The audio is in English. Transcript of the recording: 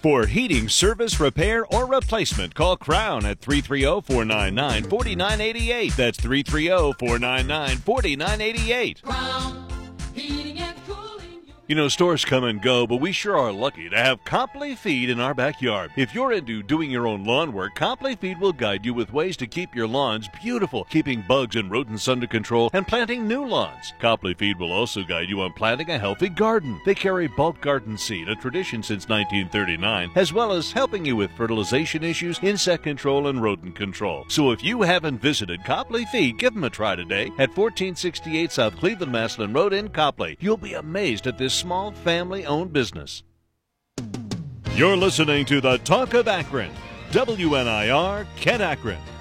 For heating service, repair, or replacement, call Crown at 330-499-4988. That's 330-499-4988. Crown Heating and Cooling. You know, stores come and go, but we sure are lucky to have Copley Feed in our backyard. If you're into doing your own lawn work, Copley Feed will guide you with ways to keep your lawns beautiful, keeping bugs and rodents under control, and planting new lawns. Copley Feed will also guide you on planting a healthy garden. They carry bulk garden seed, a tradition since 1939, as well as helping you with fertilization issues, insect control, and rodent control. So if you haven't visited Copley Feed, give them a try today at 1468 South Cleveland Maslin Road in Copley. You'll be amazed at this small family-owned business. You're listening to the Talk of Akron. WNIR, Kent Akron.